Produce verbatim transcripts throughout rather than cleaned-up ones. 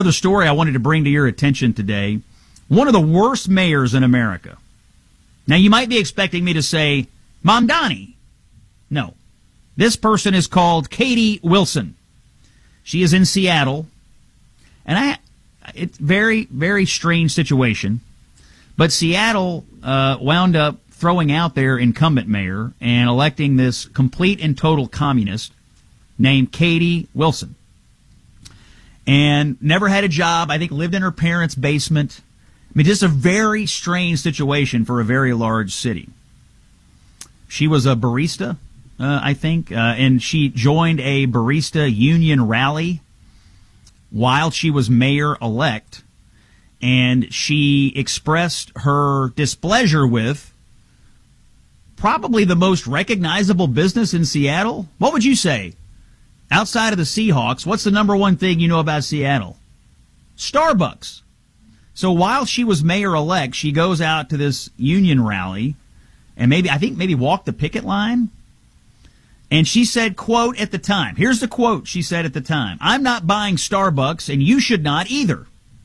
The story I wanted to bring to your attention today, one of the worst mayors in America. Now, you might be expecting me to say, Mamdani. No. This person is called Katie Wilson. She is in Seattle. And I, it's very, very strange situation. But Seattle uh, wound up throwing out their incumbent mayor and electing this complete and total communist named Katie Wilson. And never had a job. I think lived in her parents' basement. I mean, just a very strange situation for a very large city. She was a barista, uh, I think, uh, and she joined a barista union rally while she was mayor-elect, and she expressed her displeasure with probably the most recognizable business in Seattle. What would you say? Outside of the Seahawks, what's the number one thing you know about Seattle? Starbucks. So while she was mayor-elect, she goes out to this union rally and maybe, I think maybe walked the picket line. And she said, quote, at the time, here's the quote she said at the time, "I'm not buying Starbucks and you should not either."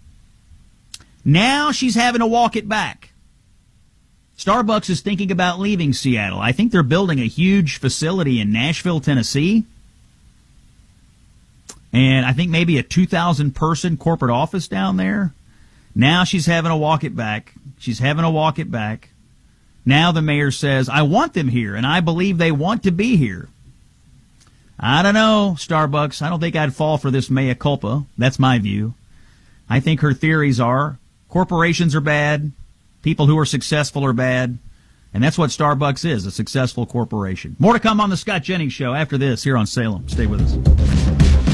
Now she's having to walk it back. Starbucks is thinking about leaving Seattle. I think they're building a huge facility in Nashville, Tennessee. And I think maybe a two thousand person corporate office down there. Now she's having to walk it back. She's having to walk it back. Now the mayor says, I want them here, and I believe they want to be here. I don't know, Starbucks. I don't think I'd fall for this mea culpa. That's my view. I think her theories are corporations are bad, people who are successful are bad, and that's what Starbucks is, a successful corporation. More to come on the Scott Jennings Show after this here on Salem. Stay with us.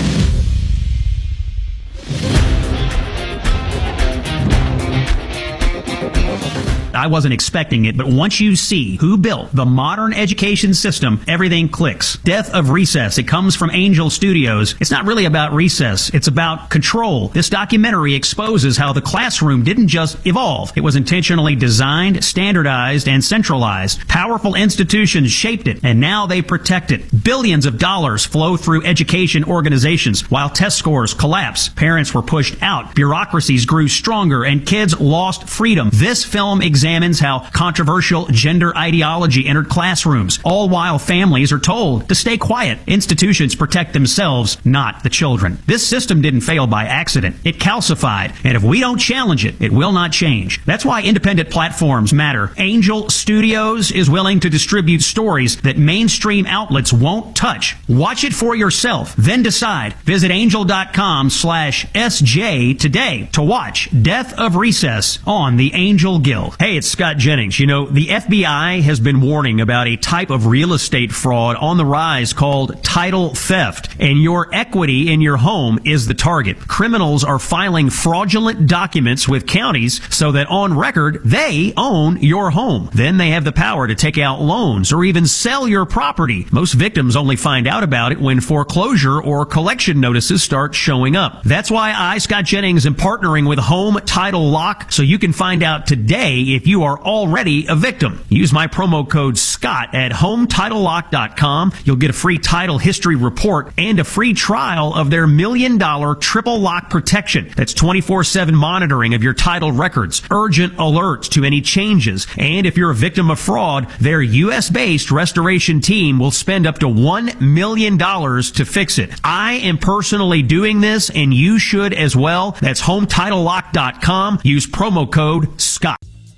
I wasn't expecting it, but once you see who built the modern education system, everything clicks. Death of Recess. It comes from Angel Studios. It's not really about recess. It's about control. This documentary exposes how the classroom didn't just evolve. It was intentionally designed, standardized, and centralized. Powerful institutions shaped it, and now they protect it. Billions of dollars flow through education organizations. While test scores collapse, parents were pushed out, bureaucracies grew stronger, and kids lost freedom. This film examines examines how controversial gender ideology entered classrooms, all while families are told to stay quiet. Institutions protect themselves, not the children. This system didn't fail by accident. It calcified, and if we don't challenge it, it will not change. That's why independent platforms matter. Angel Studios is willing to distribute stories that mainstream outlets won't touch. Watch it for yourself, then decide. Visit angel.com slash SJ today to watch Death of Recess on the Angel Guild. Hey, it's Scott Jennings. You know, the F B I has been warning about a type of real estate fraud on the rise called title theft, and your equity in your home is the target. Criminals are filing fraudulent documents with counties so that on record they own your home. Then they have the power to take out loans or even sell your property. Most victims only find out about it when foreclosure or collection notices start showing up. That's why I, Scott Jennings, am partnering with Home Title Lock so you can find out today if you are already a victim. Use my promo code SCOTT at home title lock dot com. You'll get a free title history report and a free trial of their million dollar triple lock protection. That's twenty-four seven monitoring of your title records, urgent alerts to any changes, and if you're a victim of fraud, their U S based restoration team will spend up to one million dollars to fix it. I am personally doing this, and you should as well. That's home title lock dot com. Use promo code SCOTT.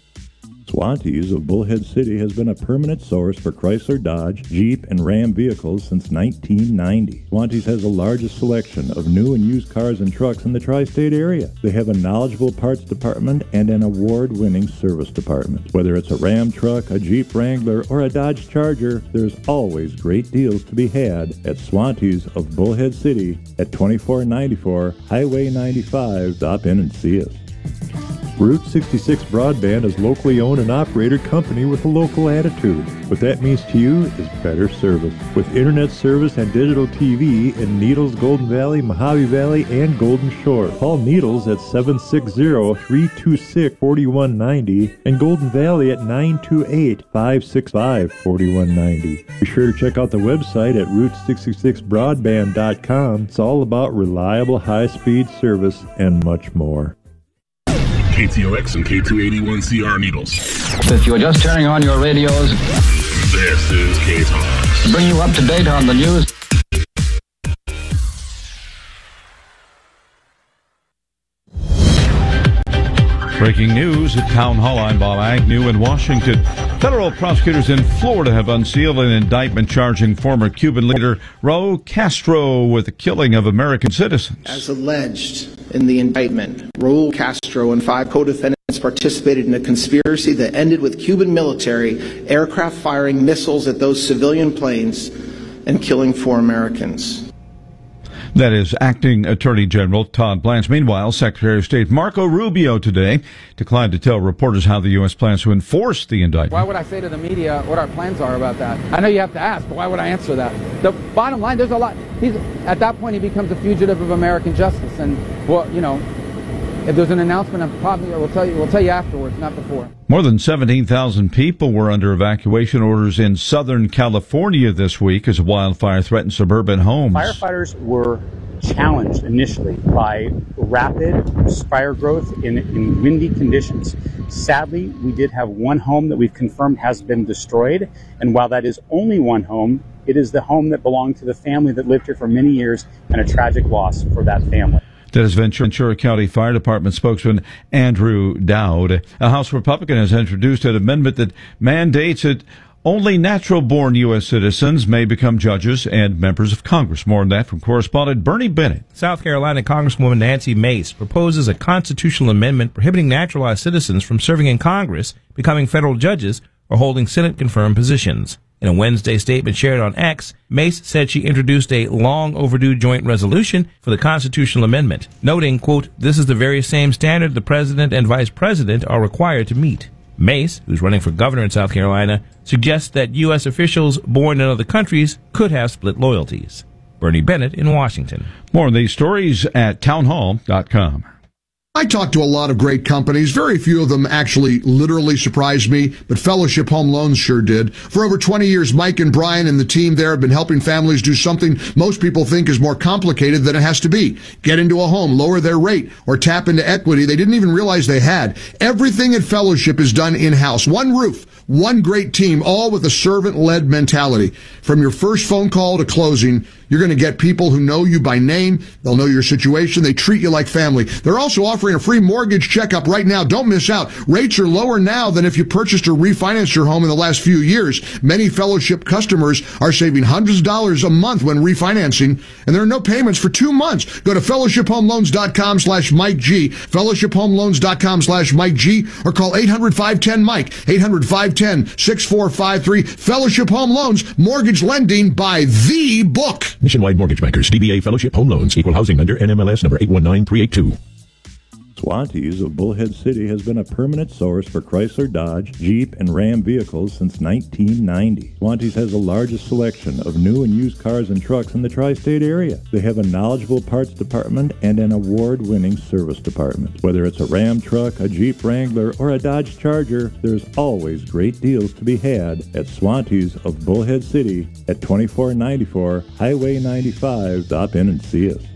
Swantees of Bullhead City has been a permanent source for Chrysler, Dodge, Jeep, and Ram vehicles since nineteen ninety. Swantees has the largest selection of new and used cars and trucks in the tri-state area. They have a knowledgeable parts department and an award-winning service department. Whether it's a Ram truck, a Jeep Wrangler, or a Dodge Charger, there's always great deals to be had at Swantees of Bullhead City at twenty-four ninety-four Highway ninety-five. Stop in and see us. Route sixty-six Broadband is locally owned and operated company with a local attitude. What that means to you is better service. With internet service and digital T V in Needles, Golden Valley, Mojave Valley, and Golden Shore. Call Needles at seven six zero, three two six, four one nine zero and Golden Valley at nine two eight, five six five, four one nine zero. Be sure to check out the website at route sixty-six broadband dot com. It's all about reliable high-speed service and much more. K T O X and K two eighty-one C R Needles. If you're just turning on your radios, this is K-Talks. Bring you up to date on the news. Breaking news at Town Hall. I'm Bob Agnew in Washington. Federal prosecutors in Florida have unsealed an indictment charging former Cuban leader Raul Castro with the killing of American citizens. As alleged in the indictment, Raul Castro and five co-defendants participated in a conspiracy that ended with Cuban military aircraft firing missiles at those civilian planes and killing four Americans. That is Acting Attorney General Todd Blanche. Meanwhile, Secretary of State Marco Rubio today declined to tell reporters how the U S plans to enforce the indictment. Why would I say to the media what our plans are about that? I know you have to ask, but why would I answer that? The bottom line, there's a lot. He's, at that point, he becomes a fugitive of American justice. And, well, you know, if there's an announcement, I'm probably we'll tell you. We'll tell you afterwards, not before. More than seventeen thousand people were under evacuation orders in Southern California this week as a wildfire threatened suburban homes. Firefighters were challenged initially by rapid fire growth in, in windy conditions. Sadly, we did have one home that we've confirmed has been destroyed. And while that is only one home, it is the home that belonged to the family that lived here for many years, and a tragic loss for that family. That is Ventura County Fire Department spokesman Andrew Dowd. A House Republican has introduced an amendment that mandates that only natural-born U S citizens may become judges and members of Congress. More on that from correspondent Bernie Bennett. South Carolina Congresswoman Nancy Mace proposes a constitutional amendment prohibiting naturalized citizens from serving in Congress, becoming federal judges, or holding Senate-confirmed positions. In a Wednesday statement shared on X, Mace said she introduced a long-overdue joint resolution for the constitutional amendment, noting, quote, "This is the very same standard the president and vice president are required to meet." Mace, who's running for governor in South Carolina, suggests that U S officials born in other countries could have split loyalties. Bernie Bennett in Washington. More on these stories at townhall dot com. I talked to a lot of great companies. Very few of them actually literally surprised me, but Fellowship Home Loans sure did. For over twenty years, Mike and Brian and the team there have been helping families do something most people think is more complicated than it has to be. Get into a home, lower their rate, or tap into equity they didn't even realize they had. Everything at Fellowship is done in-house. One roof, one great team, all with a servant-led mentality. From your first phone call to closing, you're going to get people who know you by name. They'll know your situation. They treat you like family. They're also offering a free mortgage checkup right now. Don't miss out. Rates are lower now than if you purchased or refinanced your home in the last few years. Many Fellowship customers are saving hundreds of dollars a month when refinancing, and there are no payments for two months. Go to fellowship home loans dot com slash Mike G, fellowship home loans dot com slash Mike G, or call eight hundred, five one zero, Mike, eight hundred, five one zero, six four five three. Fellowship Home Loans, mortgage lending by the book. Nationwide Mortgage Bankers, D B A Fellowship Home Loans, Equal Housing Lender, N M L S number eight one nine three eight two. Swantees of Bullhead City has been a permanent source for Chrysler, Dodge, Jeep, and Ram vehicles since nineteen ninety. Swantees has the largest selection of new and used cars and trucks in the tri-state area. They have a knowledgeable parts department and an award-winning service department. Whether it's a Ram truck, a Jeep Wrangler, or a Dodge Charger, there's always great deals to be had at Swantees of Bullhead City at twenty-four ninety-four Highway ninety-five. Stop in and see us.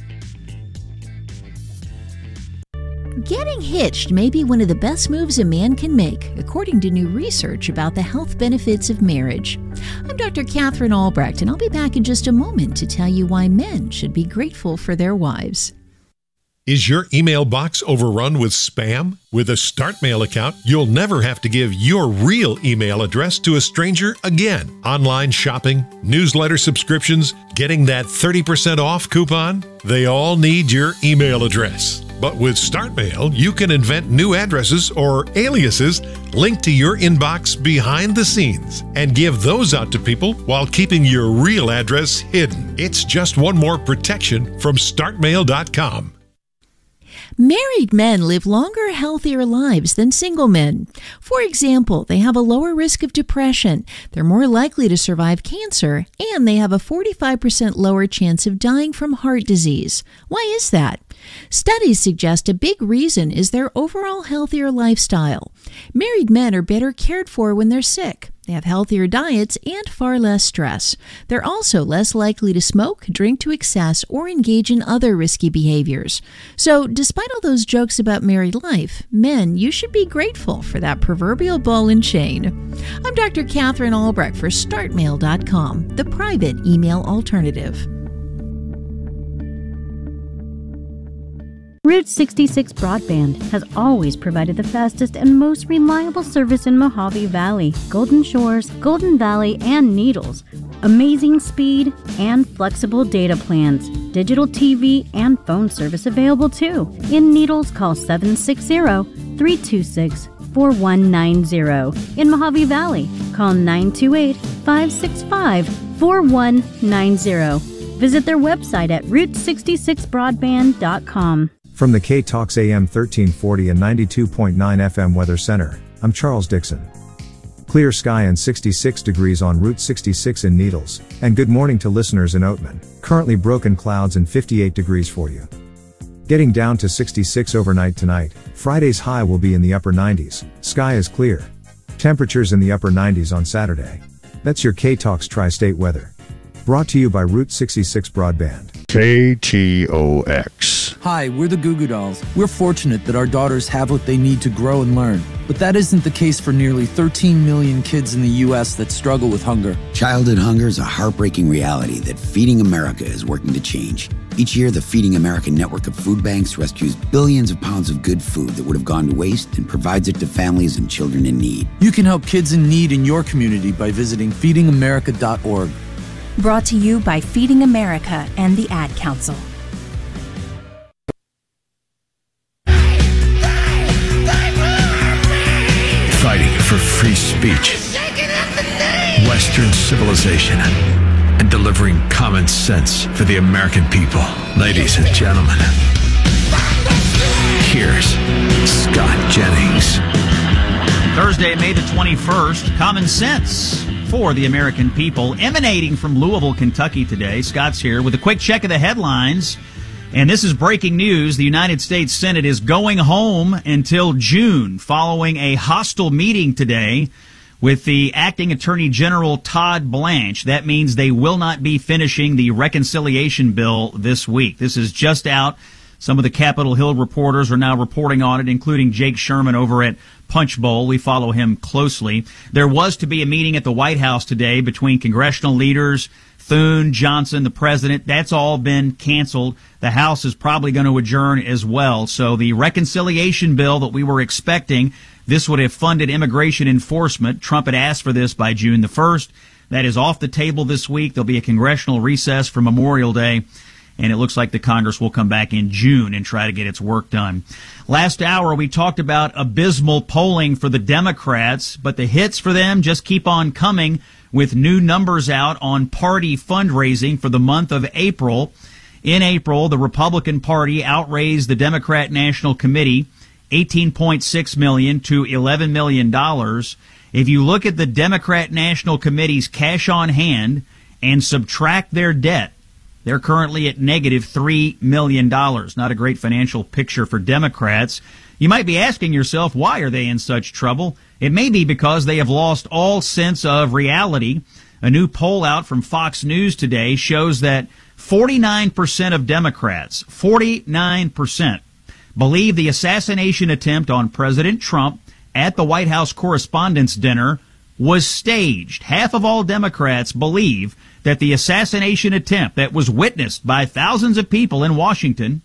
Getting hitched may be one of the best moves a man can make, according to new research about the health benefits of marriage. I'm Doctor Catherine Albrecht, and I'll be back in just a moment to tell you why men should be grateful for their wives. Is your email box overrun with spam? With a StartMail account, you'll never have to give your real email address to a stranger again. Online shopping, newsletter subscriptions, getting that thirty percent off coupon, they all need your email address. But with StartMail, you can invent new addresses or aliases linked to your inbox behind the scenes and give those out to people while keeping your real address hidden. It's just one more protection from start mail dot com. Married men live longer, healthier lives than single men. For example, they have a lower risk of depression, they're more likely to survive cancer, and they have a forty-five percent lower chance of dying from heart disease. Why is that? Studies suggest a big reason is their overall healthier lifestyle. Married men are better cared for when they're sick. They have healthier diets and far less stress. They're also less likely to smoke, drink to excess, or engage in other risky behaviors. So, despite all those jokes about married life, men, you should be grateful for that proverbial ball and chain. I'm Doctor Catherine Albrecht for start mail dot com, the private email alternative. Route sixty-six Broadband has always provided the fastest and most reliable service in Mojave Valley, Golden Shores, Golden Valley, and Needles. Amazing speed and flexible data plans. Digital T V and phone service available too. In Needles, call seven six zero, three two six, four one nine zero. In Mojave Valley, call nine two eight, five six five, four one nine zero. Visit their website at route sixty-six broadband dot com. From the K-Talks A M thirteen forty and ninety-two point nine F M Weather Center, I'm Charles Dixon. Clear sky and sixty-six degrees on Route sixty-six in Needles, and good morning to listeners in Oatman. Currently broken clouds and fifty-eight degrees for you. Getting down to sixty-six overnight tonight, Friday's high will be in the upper nineties, sky is clear. Temperatures in the upper nineties on Saturday. That's your K-Talks Tri-State weather. Brought to you by Route sixty-six Broadband. K T O X. Hi, we're the Goo Goo Dolls. We're fortunate that our daughters have what they need to grow and learn. But that isn't the case for nearly thirteen million kids in the U S that struggle with hunger. Childhood hunger is a heartbreaking reality that Feeding America is working to change. Each year, the Feeding America network of food banks rescues billions of pounds of good food that would have gone to waste and provides it to families and children in need. You can help kids in need in your community by visiting feeding america dot org. Brought to you by Feeding America and the Ad Council. Fighting for free speech, Western civilization, and delivering common sense for the American people. Ladies and gentlemen, here's Scott Jennings. Thursday, May the twenty-first, Common Sense for the American people, emanating from Louisville, Kentucky today. Scott's here with a quick check of the headlines. And this is breaking news. The United States Senate is going home until June following a hostile meeting today with the acting Attorney General Todd Blanche. That means they will not be finishing the reconciliation bill this week. This is just out. Some of the Capitol Hill reporters are now reporting on it, including Jake Sherman over at Punch Bowl. We follow him closely. There was to be a meeting at the White House today between congressional leaders, Thune, Johnson, the president. That's all been canceled. The House is probably going to adjourn as well. So the reconciliation bill that we were expecting, this would have funded immigration enforcement. Trump had asked for this by June the first. That is off the table this week. There'll be a congressional recess for Memorial Day. And it looks like the Congress will come back in June and try to get its work done. Last hour, we talked about abysmal polling for the Democrats, but the hits for them just keep on coming with new numbers out on party fundraising for the month of April. In April, the Republican Party outraised the Democrat National Committee eighteen point six million dollars to eleven million dollars. If you look at the Democrat National Committee's cash on hand and subtract their debt, they're currently at negative three million dollars. Not a great financial picture for Democrats. You might be asking yourself, why are they in such trouble? It may be because they have lost all sense of reality. A new poll out from Fox News today shows that forty-nine percent of Democrats, forty-nine percent, believe the assassination attempt on President Trump at the White House Correspondents' Dinner was staged. Half of all Democrats believe that the assassination attempt that was witnessed by thousands of people in Washington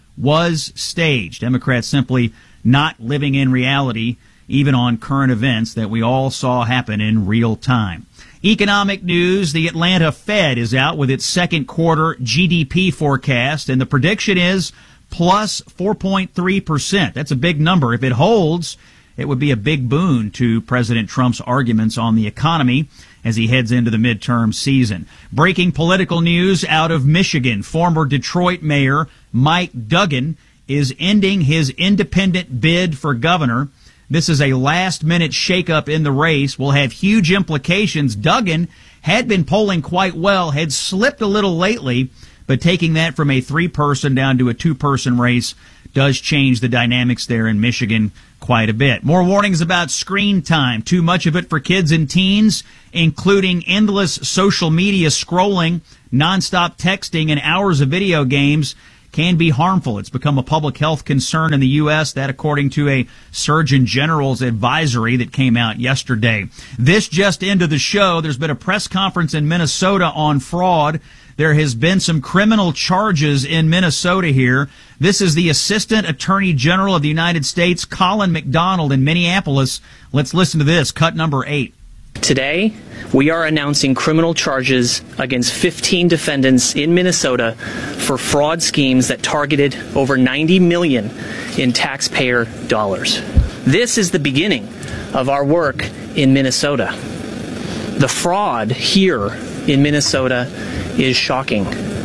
was staged. Democrats simply not living in reality, even on current events that we all saw happen in real time. Economic news, the Atlanta Fed is out with its second quarter G D P forecast, and the prediction is plus four point three percent. That's a big number. If it holds, it would be a big boon to President Trump's arguments on the economy as he heads into the midterm season. Breaking political news out of Michigan. Former Detroit Mayor Mike Duggan is ending his independent bid for governor. This is a last-minute shakeup in the race. Will have huge implications. Duggan had been polling quite well, had slipped a little lately, but taking that from a three-person down to a two-person race does change the dynamics there in Michigan quite a bit. More warnings about screen time. Too much of it for kids and teens, including endless social media scrolling, nonstop texting, and hours of video games can be harmful. It's become a public health concern in the U S, that according to a Surgeon General's advisory that came out yesterday. This just into the show. There's been a press conference in Minnesota on fraud. There has been some criminal charges in Minnesota here. This is the Assistant Attorney General of the United States, Colin McDonald, in Minneapolis. Let's listen to this, cut number eight. Today, we are announcing criminal charges against fifteen defendants in Minnesota for fraud schemes that targeted over ninety million dollars in taxpayer dollars. This is the beginning of our work in Minnesota. The fraud here in Minnesota is shocking.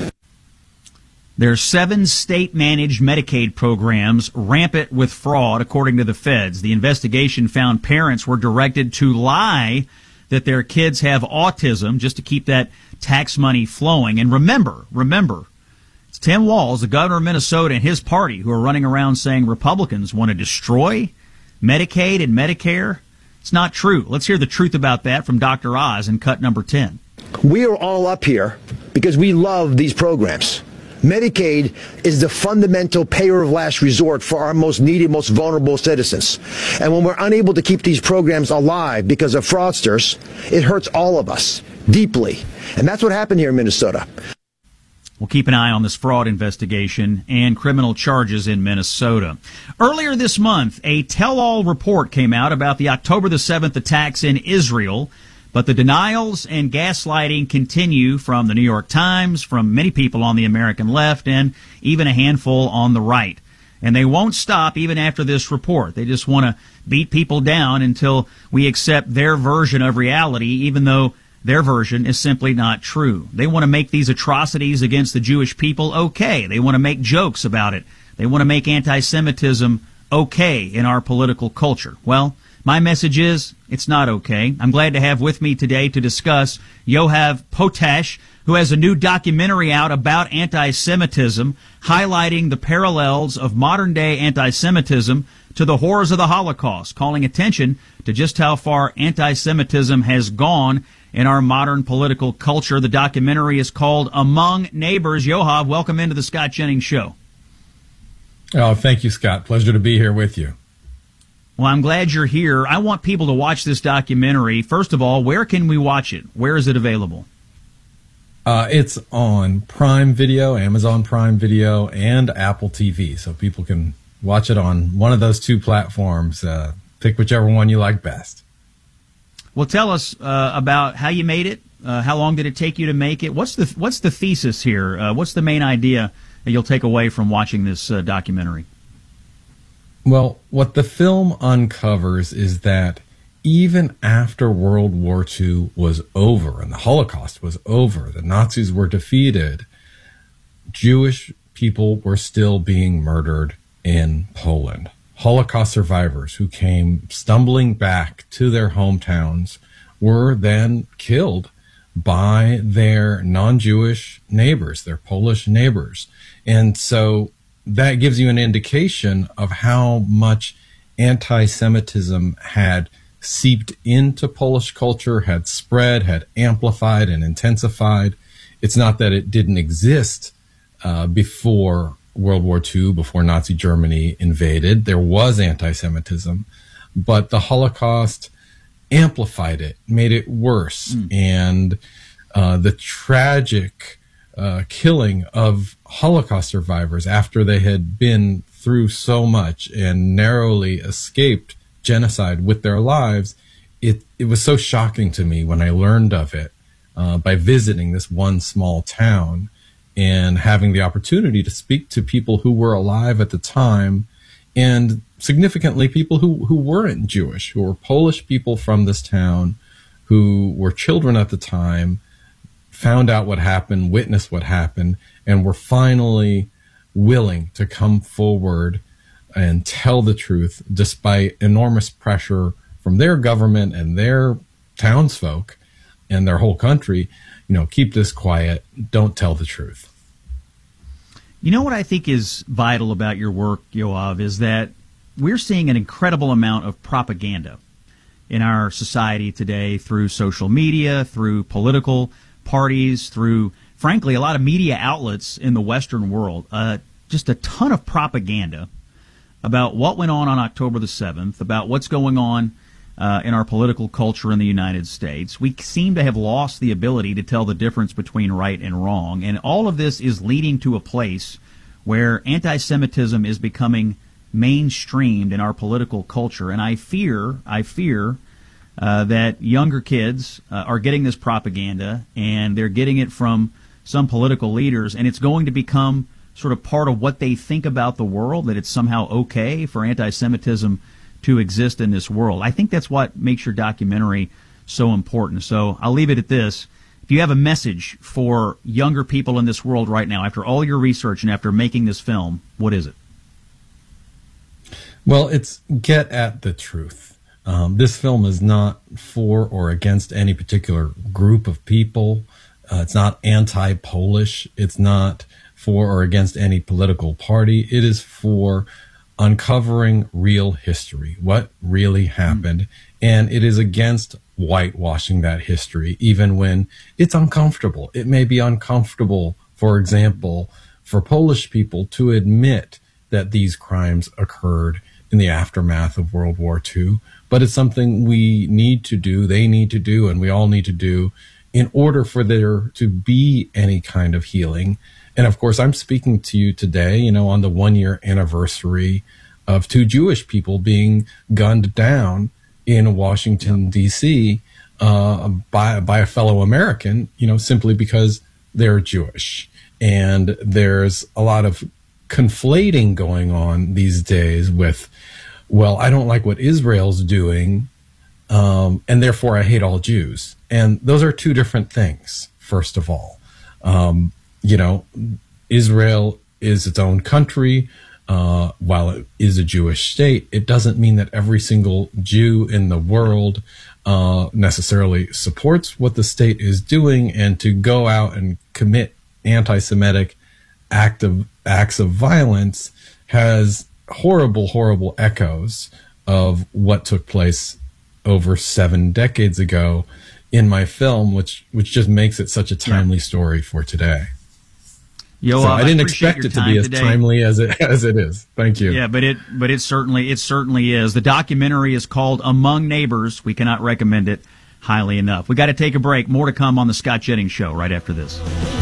There's seven state-managed Medicaid programs rampant with fraud, according to the feds. The investigation found parents were directed to lie that their kids have autism just to keep that tax money flowing. And remember, remember, it's Tim Walz, the governor of Minnesota, and his party who are running around saying Republicans want to destroy Medicaid and Medicare. It's not true. Let's hear the truth about that from Doctor Oz in cut number ten. We are all up here because we love these programs. Medicaid is the fundamental payer of last resort for our most needy, most vulnerable citizens. And when we're unable to keep these programs alive because of fraudsters, it hurts all of us deeply. And that's what happened here in Minnesota. We'll keep an eye on this fraud investigation and criminal charges in Minnesota. Earlier this month, a tell-all report came out about the October the seventh attacks in Israel. But the denials and gaslighting continue from the New York Times, from many people on the American left, and even a handful on the right. And they won't stop even after this report. They just want to beat people down until we accept their version of reality, even though their version is simply not true. They want to make these atrocities against the Jewish people okay. They want to make jokes about it. They want to make anti-Semitism okay in our political culture. Well, my message is, it's not okay. I'm glad to have with me today to discuss Yoav Potash, who has a new documentary out about anti-Semitism, highlighting the parallels of modern-day anti-Semitism to the horrors of the Holocaust, calling attention to just how far anti-Semitism has gone in our modern political culture. The documentary is called Among Neighbors. Yoav, welcome into the Scott Jennings Show. Oh, thank you, Scott. Pleasure to be here with you. Well, I'm glad you're here. I want people to watch this documentary. First of all, where can we watch it? Where is it available? Uh, it's on Prime Video, Amazon Prime Video, and Apple T V, so people can watch it on one of those two platforms. Uh, pick whichever one you like best. Well, tell us uh, about how you made it. Uh, how long did it take you to make it? What's the What's the thesis here? Uh, what's the main idea that you'll take away from watching this uh, documentary? Well, what the film uncovers is that even after World War Two was over and the Holocaust was over, the Nazis were defeated, Jewish people were still being murdered in Poland. Holocaust survivors who came stumbling back to their hometowns were then killed by their non-Jewish neighbors, their Polish neighbors. And so that gives you an indication of how much anti-Semitism had seeped into Polish culture, had spread, had amplified and intensified. It's not that it didn't exist uh, before World War Two, before Nazi Germany invaded. There was anti-Semitism, but the Holocaust amplified it, made it worse. Mm. And uh, the tragic Uh, killing of Holocaust survivors after they had been through so much and narrowly escaped genocide with their lives, it, it was so shocking to me when I learned of it uh, by visiting this one small town and having the opportunity to speak to people who were alive at the time, and significantly people who, who weren't Jewish, who were Polish people from this town, who were children at the time, found out what happened, witnessed what happened, and were finally willing to come forward and tell the truth despite enormous pressure from their government and their townsfolk and their whole country. You know, keep this quiet. Don't tell the truth. You know what I think is vital about your work, Yoav, is that we're seeing an incredible amount of propaganda in our society today through social media, through political parties, through, frankly, a lot of media outlets in the Western world. Uh, just a ton of propaganda about what went on on October the seventh, about what's going on uh, in our political culture in the United States. We seem to have lost the ability to tell the difference between right and wrong, and all of this is leading to a place where anti-Semitism is becoming mainstreamed in our political culture. And I fear, I fear uh, that younger kids uh, are getting this propaganda, and they're getting it from some political leaders, and it's going to become sort of part of what they think about the world, that it's somehow okay for anti-Semitism to exist in this world. I think that's what makes your documentary so important. So I'll leave it at this. If you have a message for younger people in this world right now, after all your research and after making this film, what is it? Well, it's get at the truth. Um, this film is not for or against any particular group of people. Uh, it's not anti-Polish. It's not for or against any political party. It is for uncovering real history, what really happened, mm. and it is against whitewashing that history, even when it's uncomfortable. It may be uncomfortable, for example, for Polish people to admit that these crimes occurred in the aftermath of World War Two, but it's something we need to do, they need to do, and we all need to do in order for there to be any kind of healing. And of course, I'm speaking to you today, you know, on the one year anniversary of two Jewish people being gunned down in Washington, D C, uh, by, by a fellow American, you know, simply because they're Jewish. And there's a lot of conflating going on these days with, well, I don't like what Israel's doing, um, and therefore I hate all Jews. And those are two different things, first of all. Um, You know, Israel is its own country. Uh, while it is a Jewish state, it doesn't mean that every single Jew in the world uh, necessarily supports what the state is doing. And to go out and commit anti-Semitic act of, acts of violence has horrible, horrible echoes of what took place over seven decades ago in my film, which which just makes it such a timely story for today. Yo, so uh, I didn't I expect it to be as today. timely as it as it is. Thank you. Yeah, but it but it certainly it certainly is. The documentary is called Among Neighbors. We cannot recommend it highly enough. We got to take a break. More to come on the Scott Jennings Show right after this.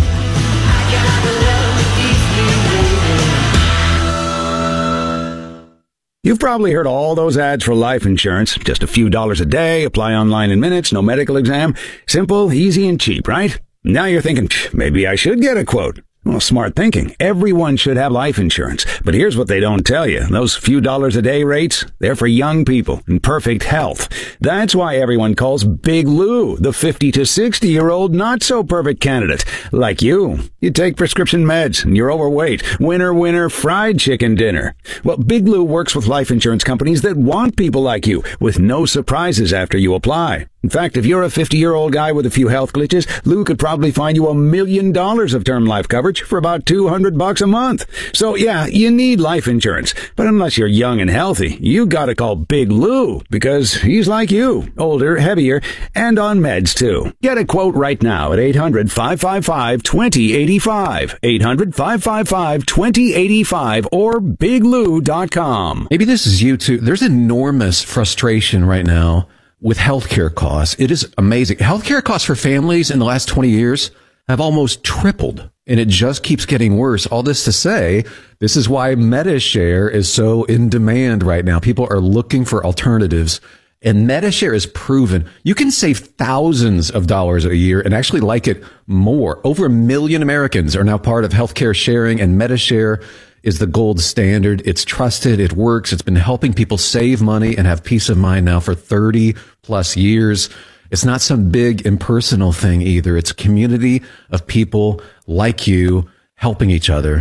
You've probably heard all those ads for life insurance. Just a few dollars a day, apply online in minutes, no medical exam. Simple, easy, and cheap, right? Now you're thinking, maybe I should get a quote. Well, smart thinking. Everyone should have life insurance. But here's what they don't tell you. Those few dollars a day rates, they're for young people in perfect health. That's why everyone calls Big Lou the fifty to sixty year old not so perfect candidate. Like you. You take prescription meds and you're overweight. Winner, winner, fried chicken dinner. Well, Big Lou works with life insurance companies that want people like you with no surprises after you apply. In fact, if you're a fifty-year-old guy with a few health glitches, Lou could probably find you a million dollars of term life coverage for about two hundred bucks a month. So yeah, you need life insurance. But unless you're young and healthy, you gotta call Big Lou because he's like you, older, heavier, and on meds too. Get a quote right now at eight hundred, five five five, two zero eight five, eight hundred, five five five, two zero eight five, or big lou dot com. Maybe this is you too. There's enormous frustration right now with healthcare costs. It is amazing. Healthcare costs for families in the last twenty years have almost tripled, and it just keeps getting worse. All this to say, this is why MediShare is so in demand right now. People are looking for alternatives, and MediShare is proven you can save thousands of dollars a year and actually like it more. Over a million Americans are now part of healthcare sharing, and MediShare is the gold standard. It's trusted. It works. It's been helping people save money and have peace of mind now for thirty plus years. It's not some big impersonal thing either. It's a community of people like you helping each other.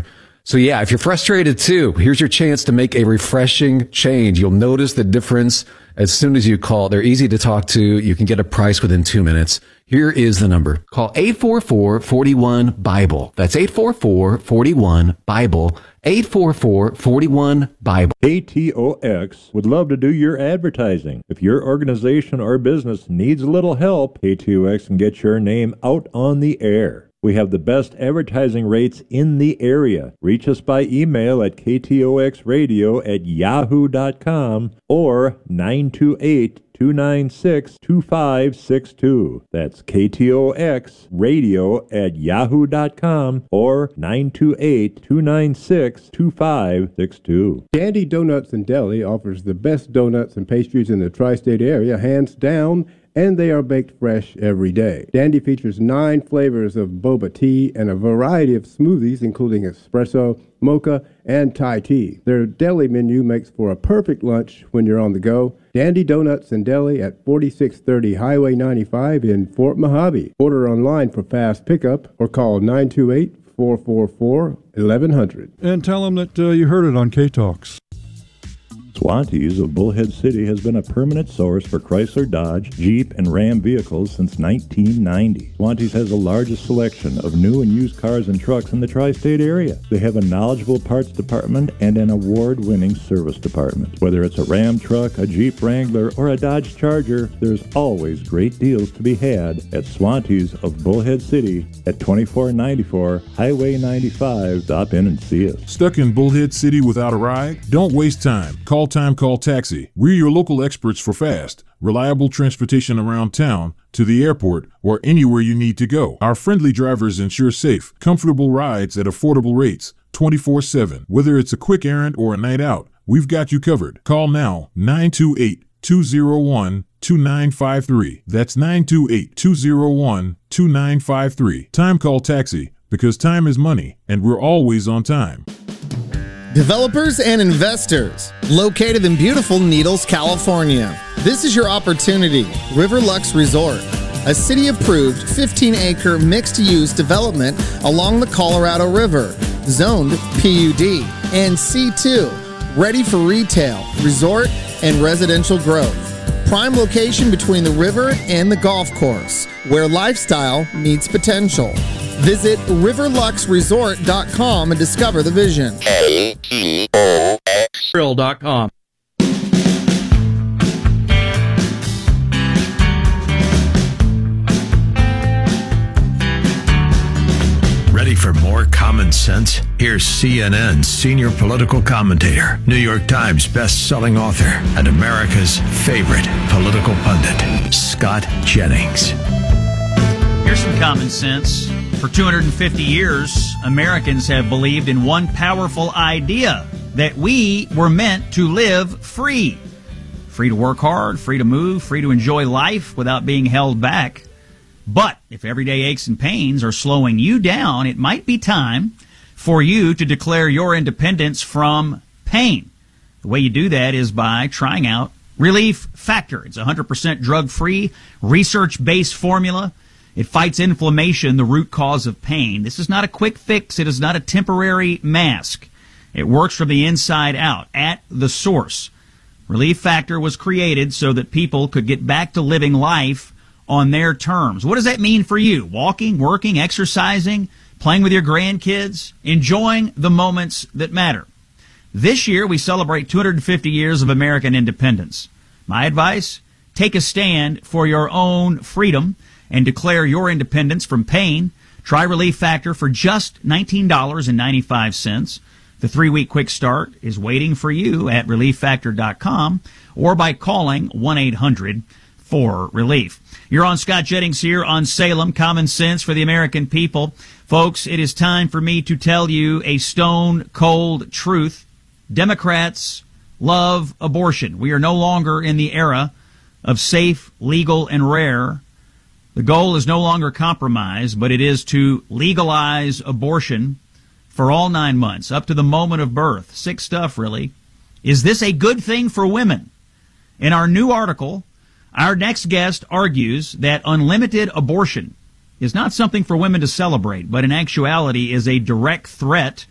So yeah, if you're frustrated too, here's your chance to make a refreshing change. You'll notice the difference as soon as you call. They're easy to talk to. You can get a price within two minutes. Here is the number. Call eight four four, four one, BIBLE. That's eight four four, four one, BIBLE. eight four four, four one, BIBLE. K T O X would love to do your advertising. If your organization or business needs a little help, K T O X can get your name out on the air. We have the best advertising rates in the area. Reach us by email at k t o x radio at yahoo dot com or nine two eight, two nine six, two five six two. That's K T O X radio at yahoo dot com or nine two eight, two nine six, two five six two. Dandy Donuts and Deli offers the best donuts and pastries in the tri-state area, hands down, and they are baked fresh every day. Dandy features nine flavors of boba tea and a variety of smoothies, including espresso, mocha, and Thai tea. Their deli menu makes for a perfect lunch when you're on the go. Dandy Donuts and Deli at forty-six thirty Highway ninety-five in Fort Mojave. Order online for fast pickup or call nine two eight, four four four, eleven hundred. And tell them that uh, you heard it on K-Talks. Swantees of Bullhead City has been a permanent source for Chrysler, Dodge, Jeep, and Ram vehicles since nineteen ninety. Swantees has the largest selection of new and used cars and trucks in the tri-state area. They have a knowledgeable parts department and an award-winning service department. Whether it's a Ram truck, a Jeep Wrangler, or a Dodge Charger, there's always great deals to be had at Swantees of Bullhead City at twenty-four ninety-four Highway ninety-five. Stop in and see us. Stuck in Bullhead City without a ride? Don't waste time. Call Time Call Taxi. We're your local experts for fast, reliable transportation around town, to the airport, or anywhere you need to go. Our friendly drivers ensure safe, comfortable rides at affordable rates, twenty-four seven. Whether it's a quick errand or a night out, we've got you covered. Call now, nine two eight, two zero one, two nine five three. That's nine two eight, two zero one, two nine five three. Time Call Taxi, because time is money, and we're always on time. Developers and investors, located in beautiful Needles, California. This is your opportunity. Riverlux Resort, a city-approved fifteen acre mixed-use development along the Colorado River, zoned P U D and C two, ready for retail, resort, and residential growth. Prime location between the river and the golf course, where lifestyle meets potential. Visit riverlux resort dot com and discover the vision. K T O X Grill dot com. Ready for more common sense? Here's C N N's senior political commentator, New York Times best-selling author, and America's favorite political pundit, Scott Jennings. Here's some common sense. For two hundred fifty years, Americans have believed in one powerful idea, that we were meant to live free. Free to work hard, free to move, free to enjoy life without being held back. But if everyday aches and pains are slowing you down, it might be time for you to declare your independence from pain. The way you do that is by trying out Relief Factor. It's a one hundred percent drug-free, research-based formula. It fights inflammation, the root cause of pain. This is not a quick fix. It is not a temporary mask. It works from the inside out, at the source. Relief Factor was created so that people could get back to living life on their terms. What does that mean for you? Walking, working, exercising, playing with your grandkids, enjoying the moments that matter. This year, we celebrate two hundred fifty years of American independence. My advice, take a stand for your own freedom and declare your independence from pain. Try Relief Factor for just nineteen dollars and ninety-five cents. The three-week quick start is waiting for you at relief factor dot com or by calling one eight hundred four relief. You're on Scott Jennings here on Salem, Common Sense for the American people. Folks, it is time for me to tell you a stone-cold truth. Democrats love abortion. We are no longer in the era of safe, legal, and rare. The goal is no longer compromise, but it is to legalize abortion for all nine months, up to the moment of birth. Sick stuff, really. Is this a good thing for women? In our new article, our next guest argues that unlimited abortion is not something for women to celebrate, but in actuality is a direct threat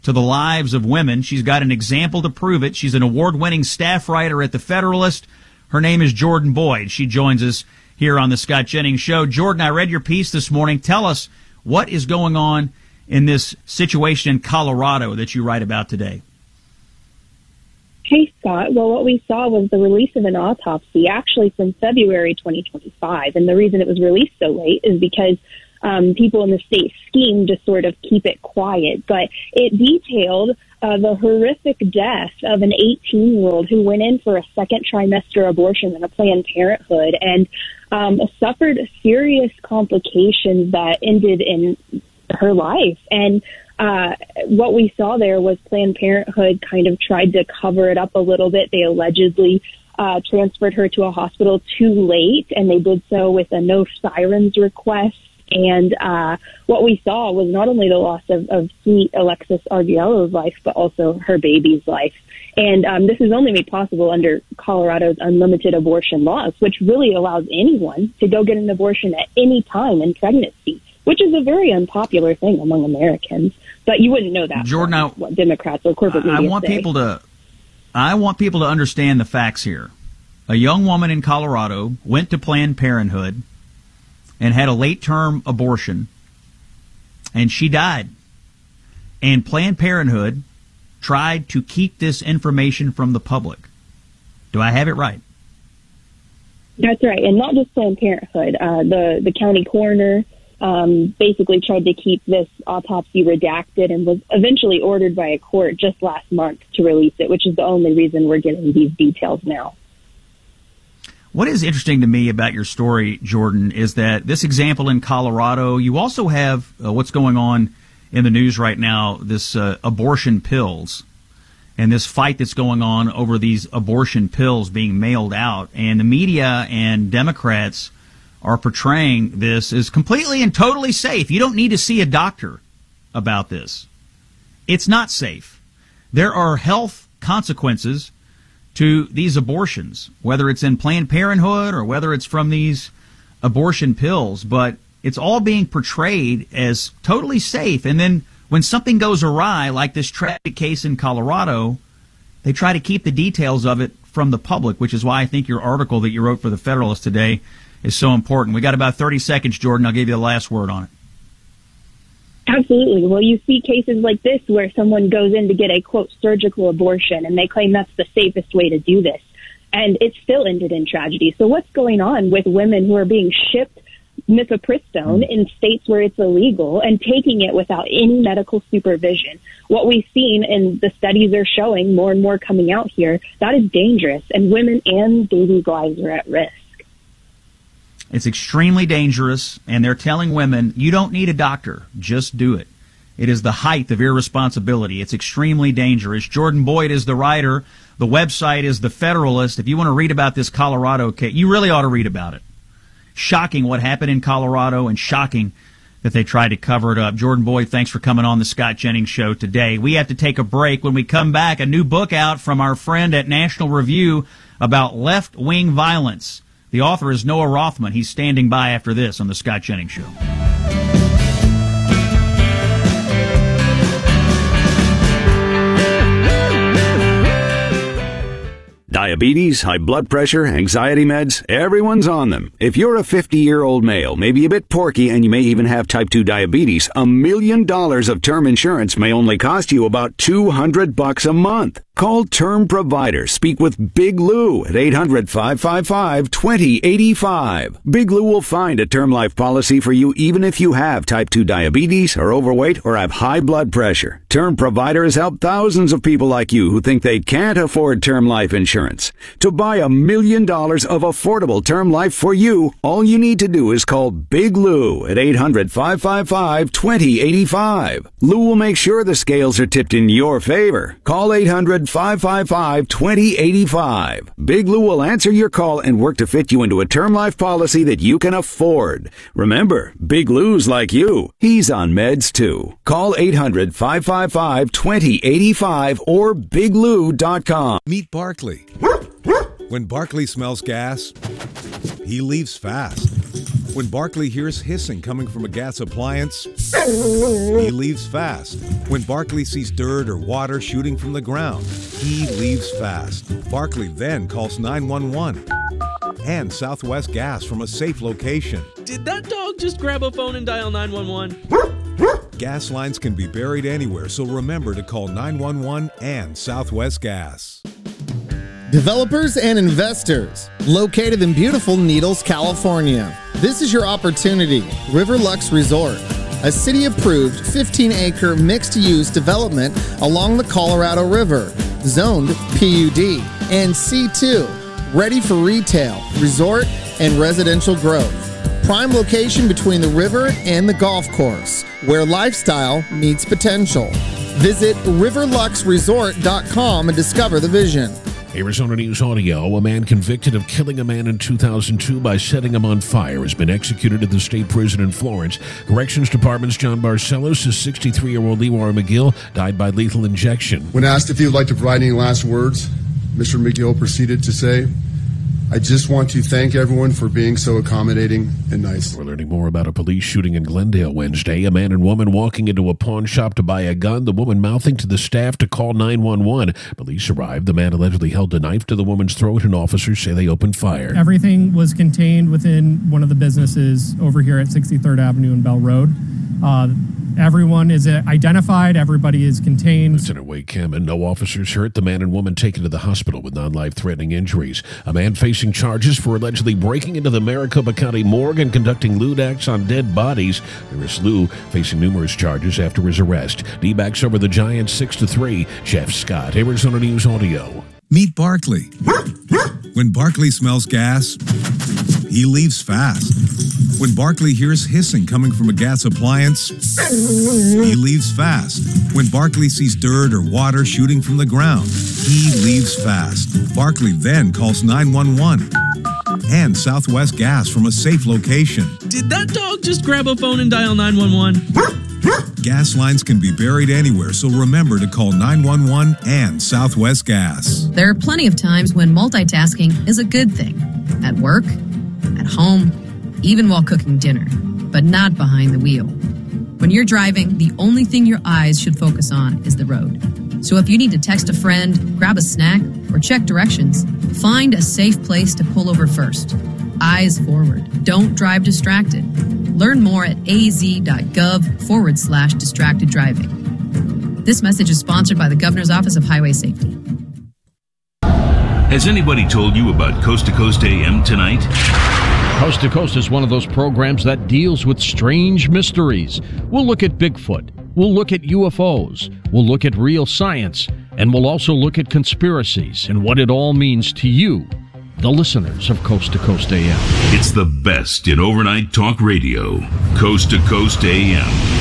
to the lives of women. She's got an example to prove it. She's an award-winning staff writer at The Federalist. Her name is Jordan Boyd. She joins us here on the Scott Jennings Show. Jordan, I read your piece this morning. Tell us what is going on in this situation in Colorado that you write about today. Hey, Scott. Well, what we saw was the release of an autopsy actually from February twenty twenty-five. And the reason it was released so late is because um, people in the state schemed to sort of keep it quiet. But it detailed uh, the horrific death of an eighteen-year-old who went in for a second trimester abortion in a Planned Parenthood and um, suffered serious complications that ended in her life. And Uh, what we saw there was Planned Parenthood kind of tried to cover it up a little bit. They allegedly uh, transferred her to a hospital too late, and they did so with a no sirens request. And uh, what we saw was not only the loss of, of sweet Alexis Arguello's life, but also her baby's life. And um, this is only made possible under Colorado's unlimited abortion laws, which really allows anyone to go get an abortion at any time in pregnancy, which is a very unpopular thing among Americans. But you wouldn't know that, Jordan, I, what Democrats or corporate media I want say. people to, I want people to understand the facts here. A young woman in Colorado went to Planned Parenthood and had a late-term abortion, and she died. And Planned Parenthood tried to keep this information from the public. Do I have it right? That's right, and not just Planned Parenthood. Uh, the the county coroner um, basically tried to keep this autopsy redacted and was eventually ordered by a court just last month to release it, which is the only reason we're getting these details now. What is interesting to me about your story, Jordan, is that this example in Colorado, you also have uh, what's going on in the news right now, this uh, abortion pills, and this fight that's going on over these abortion pills being mailed out. And the media and Democrats are portraying this as completely and totally safe. You don't need to see a doctor about this. It's not safe. There are health consequences to these abortions, whether it's in Planned Parenthood or whether it's from these abortion pills, but it's all being portrayed as totally safe. And then when something goes awry, like this tragic case in Colorado, they try to keep the details of it from the public, which is why I think your article that you wrote for The Federalist today is so important. We got about thirty seconds, Jordan. I'll give you the last word on it. Absolutely. Well, you see cases like this where someone goes in to get a, quote, surgical abortion, and they claim that's the safest way to do this. And it still ended in tragedy. So what's going on with women who are being shipped mifepristone in states where it's illegal and taking it without any medical supervision? What we've seen, and the studies are showing more and more coming out here, that is dangerous, and women and babies' lives are at risk. It's extremely dangerous, and they're telling women, you don't need a doctor, just do it. It is the height of irresponsibility. It's extremely dangerous. Jordan Boyd is the writer. The website is The Federalist. If you want to read about this Colorado case, you really ought to read about it. Shocking what happened in Colorado, and shocking that they tried to cover it up. Jordan Boyd, thanks for coming on the Scott Jennings Show today. We have to take a break. When we come back, a new book out from our friend at National Review about left-wing violence. The author is Noah Rothman. He's standing by after this on the Scott Jennings Show. Diabetes, high blood pressure, anxiety meds, everyone's on them. If you're a fifty-year-old male, maybe a bit porky, and you may even have type two diabetes, a million dollars of term insurance may only cost you about two hundred bucks a month. Call Term Provider. Speak with Big Lou at eight hundred, five five five, two zero eight five. Big Lou will find a term life policy for you even if you have type two diabetes, are overweight, or have high blood pressure. Term Provider has helped thousands of people like you who think they can't afford term life insurance. To buy a million dollars of affordable term life for you, all you need to do is call Big Lou at eight hundred, five five five, two zero eight five. Lou will make sure the scales are tipped in your favor. Call eight hundred, five five five, two zero eight five. Big Lou will answer your call and work to fit you into a term life policy that you can afford. Remember, Big Lou's like you. He's on meds too. Call eight hundred, five five five, two zero eight five or big lou dot com. Meet Barkley. When Barkley smells gas, he leaves fast. When Barkley hears hissing coming from a gas appliance, he leaves fast. When Barkley sees dirt or water shooting from the ground, he leaves fast. Barkley then calls nine one one and Southwest Gas from a safe location. Did that dog just grab a phone and dial nine one one? Gas lines can be buried anywhere, so remember to call nine one one and Southwest Gas. Developers and investors, located in beautiful Needles, California. This is your opportunity. Riverlux Resort, a city-approved fifteen acre mixed-use development along the Colorado River, zoned P U D and C two, ready for retail, resort, and residential growth. Prime location between the river and the golf course, where lifestyle meets potential. Visit riverlux resort dot com and discover the vision. Arizona News Audio. A man convicted of killing a man in two thousand two by setting him on fire has been executed at the state prison in Florence. Corrections Department's John Barcelos, his sixty-three-year-old Leroy McGill died by lethal injection. When asked if he would like to provide any last words, Mister McGill proceeded to say, "I just want to thank everyone for being so accommodating and nice." We're learning more about a police shooting in Glendale Wednesday. A man and woman walking into a pawn shop to buy a gun. The woman mouthing to the staff to call nine one one. Police arrived. The man allegedly held a knife to the woman's throat, and officers say they opened fire. Everything was contained within one of the businesses over here at sixty-third Avenue and Bell Road. Uh, Everyone is identified. Everybody is contained. Lieutenant Wade Cameron. No officers hurt. The man and woman taken to the hospital with non-life-threatening injuries. A man facing charges for allegedly breaking into the Maricopa County morgue and conducting lewd acts on dead bodies. Harris Lou facing numerous charges after his arrest. D-backs over the Giants six to three. Jeff Scott, Arizona News Audio. Meet Barkley. When Barkley smells gas, he leaves fast. When Barkley hears hissing coming from a gas appliance, he leaves fast. When Barkley sees dirt or water shooting from the ground, he leaves fast. Barkley then calls nine one one and Southwest Gas from a safe location. Did that dog just grab a phone and dial nine one one? Gas lines can be buried anywhere, so remember to call nine one one and Southwest Gas. There are plenty of times when multitasking is a good thing. At work, at home, even while cooking dinner, but not behind the wheel. When you're driving, the only thing your eyes should focus on is the road. So if you need to text a friend, grab a snack, or check directions, find a safe place to pull over first. Eyes forward. Don't drive distracted. Learn more at az.gov forward slash distracted driving. This message is sponsored by the Governor's Office of Highway Safety. Has anybody told you about Coast to Coast A M tonight? Coast to Coast is one of those programs that deals with strange mysteries. We'll look at Bigfoot. We'll look at U F Os. We'll look at real science. And we'll also look at conspiracies and what it all means to you, the listeners of Coast to Coast A M. It's the best in overnight talk radio. Coast to Coast A M.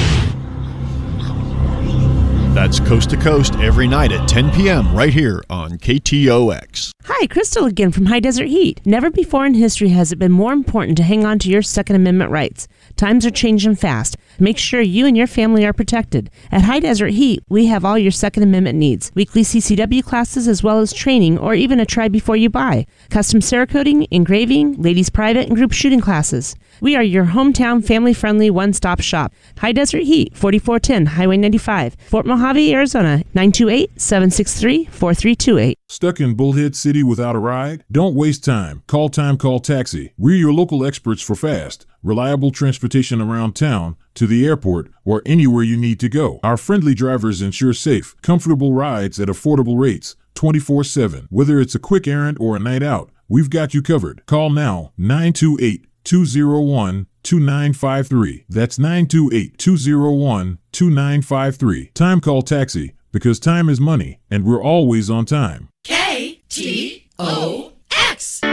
That's Coast to Coast every night at ten p.m. right here on K T O X. Hi, Crystal again from High Desert Heat. Never before in history has it been more important to hang on to your Second Amendment rights. Times are changing fast. Make sure you and your family are protected. At High Desert Heat, we have all your Second Amendment needs. Weekly C C W classes as well as training or even a try before you buy. Custom Cerakoting, engraving, ladies private and group shooting classes. We are your hometown family-friendly one-stop shop. High Desert Heat, forty-four ten Highway ninety-five, Fort Mojave, Arizona, nine two eight, seven six three, four three two eight. Stuck in Bullhead City without a ride? Don't waste time. Call Time Call Taxi. We're your local experts for fast, reliable transportation around town, to the airport, or anywhere you need to go. Our friendly drivers ensure safe, comfortable rides at affordable rates, twenty-four seven. Whether it's a quick errand or a night out, we've got you covered. Call now, nine two eight, two zero one, two nine five three. That's nine two eight, two zero one, two nine five three. Time Call Taxi, because time is money, and we're always on time. K T O X.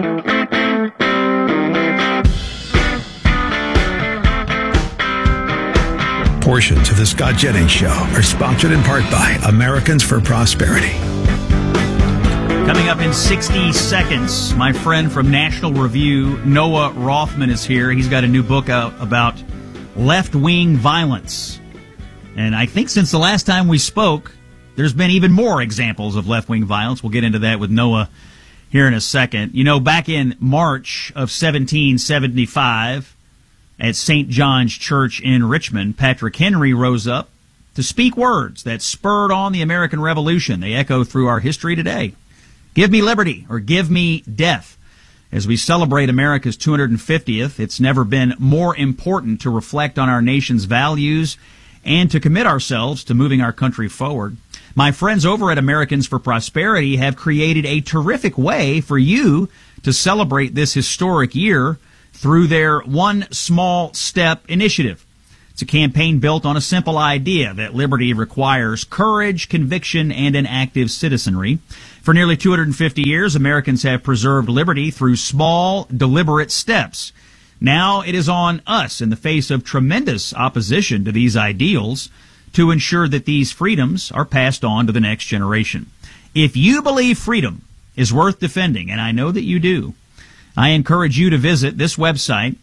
Portions of the Scott Jennings Show are sponsored in part by Americans for Prosperity. Coming up in sixty seconds, my friend from National Review, Noah Rothman, is here. He's got a new book out about left-wing violence. And I think since the last time we spoke, there's been even more examples of left-wing violence. We'll get into that with Noah here in a second. You know, back in March of seventeen seventy-five, At Saint John's Church in Richmond, Patrick Henry rose up to speak words that spurred on the American Revolution. They echo through our history today. Give me liberty, or give me death. As we celebrate America's two hundred fiftieth, it's never been more important to reflect on our nation's values and to commit ourselves to moving our country forward. My friends over at Americans for Prosperity have created a terrific way for you to celebrate this historic year through their One Small Step initiative. It's a campaign built on a simple idea that liberty requires courage, conviction, and an active citizenry. For nearly two hundred fifty years, Americans have preserved liberty through small, deliberate steps. Now it is on us, in the face of tremendous opposition to these ideals, to ensure that these freedoms are passed on to the next generation. If you believe freedom is worth defending, and I know that you do, I encourage you to visit this website,